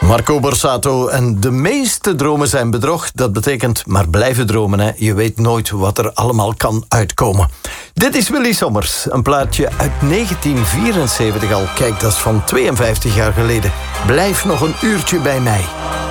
Marco Borsato en de meeste dromen zijn bedrog. Dat betekent maar blijven dromen. Hè. Je weet nooit wat er allemaal kan uitkomen. Dit is Willy Sommers, een plaatje uit 1974 al. Kijk, dat is van 52 jaar geleden. Blijf nog een uurtje bij mij.